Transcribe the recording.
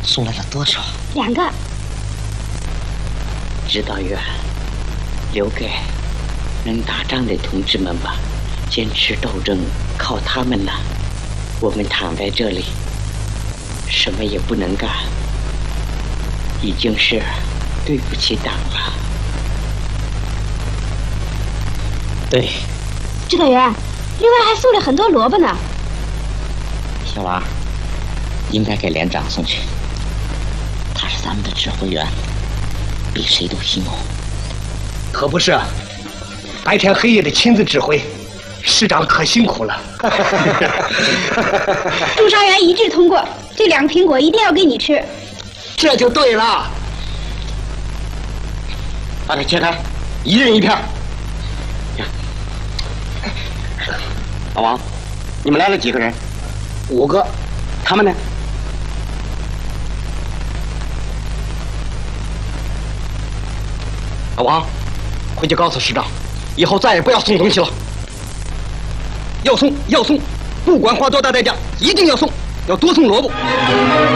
送来了多少 ？2个。 指导员，留给能打仗的同志们吧，坚持斗争靠他们了。我们躺在这里，什么也不能干，已经是对不起党了。 对。 指导员，另外还送了很多萝卜呢。 小王，应该给连长送去，他是咱们的指挥员，比谁都辛苦。 可不是，白天黑夜的亲自指挥，师长可辛苦了。 驻伤员一致通过，这2个苹果一定要给你吃。 这就对了。 把它切开，1人1片。老王，你们来了几个人 ？5个。 他们呢？老王，回去告诉师长，以后再也不要送东西了。要送，不管花多大代价，一定要送，要多送萝卜。